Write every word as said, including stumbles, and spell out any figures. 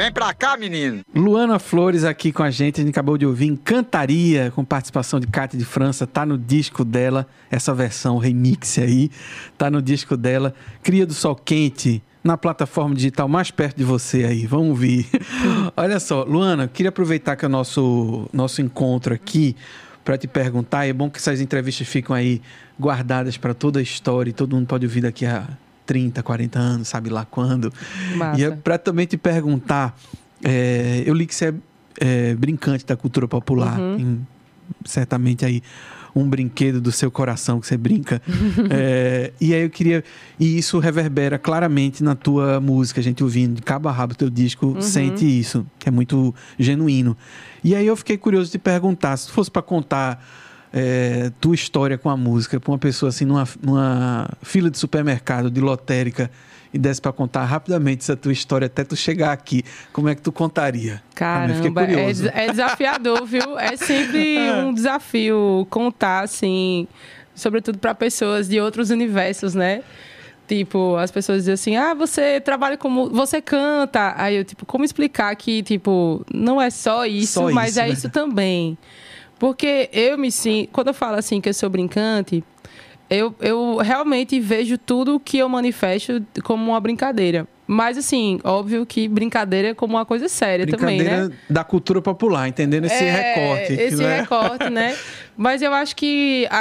Vem pra cá, menino. Luana Flores aqui com a gente. A gente acabou de ouvir Encantaria, com participação de Cátia de França. Tá no disco dela, essa versão remix aí. Tá no disco dela. Cria do Sol Quente, na plataforma digital mais perto de você aí. Vamos ouvir. Olha só, Luana, queria aproveitar que é o nosso, nosso encontro aqui para te perguntar. É bom que essas entrevistas ficam aí guardadas para toda a história e todo mundo pode ouvir daqui a trinta, quarenta anos, sabe lá quando. Massa. E é para também te perguntar, é, eu li que você é, é brincante da cultura popular, Uhum. em, certamente aí um brinquedo do seu coração que você brinca. é, e aí eu queria... E isso reverbera claramente na tua música, a gente ouvindo de cabo a rabo o teu disco, Uhum. sente isso, que é muito genuíno. E aí eu fiquei curioso de te perguntar, se fosse para contar é, tua história com a música para uma pessoa assim, numa, numa fila de supermercado, de lotérica, e desse para contar rapidamente essa tua história até tu chegar aqui, como é que tu contaria? Caramba, é, curioso. é desafiador, viu? É sempre um desafio contar, assim, sobretudo para pessoas de outros universos, né? Tipo, as pessoas dizem assim, ah, você trabalha como... Você canta. Aí eu, tipo, como explicar que, tipo, não é só isso, Só mas isso, é né? isso também. Porque eu me sinto... Quando eu falo, assim, que eu sou brincante, eu, eu realmente vejo tudo que eu manifesto como uma brincadeira. Mas, assim, óbvio que brincadeira é como uma coisa séria também, né? Brincadeira da cultura popular, entendendo esse É, recorte. Esse né? recorte, né? Mas eu acho que